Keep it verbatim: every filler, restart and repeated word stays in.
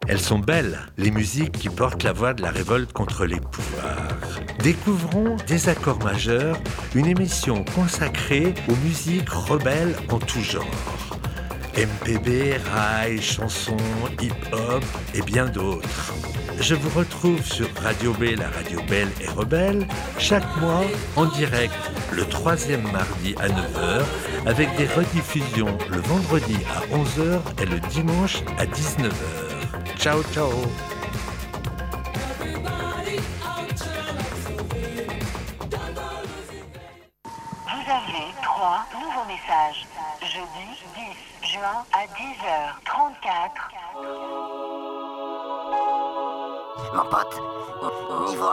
Elles sont belles, les musiques qui portent la voix de la révolte contre les pouvoirs. Découvrons Des accords majeurs, une émission consacrée aux musiques rebelles en tout genre. M P B, rail, chansons, hip-hop et bien d'autres. Je vous retrouve sur Radio B, la radio belle et rebelle, chaque mois en direct le troisième mardi à neuf heures, avec des rediffusions le vendredi à onze heures et le dimanche à dix-neuf heures. Ciao, ciao. Vous avez trois nouveaux messages. Jeudi dix juin à dix heures trente-quatre. Mon pote, niveau